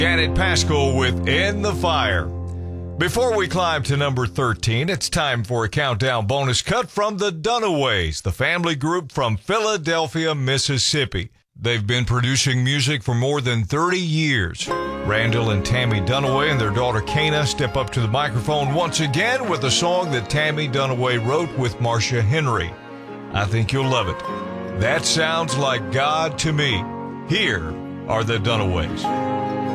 Janet Pascal with In the Fire. Before we climb to number 13, it's time for a countdown bonus cut from the Dunaways, the family group from Philadelphia, Mississippi. They've been producing music for more than 30 years. Randall and Tammy Dunaway and their daughter Kana step up to the microphone once again with a song that Tammy Dunaway wrote with Marcia Henry. I think you'll love it. That sounds like God to me. Here are the Dunaways.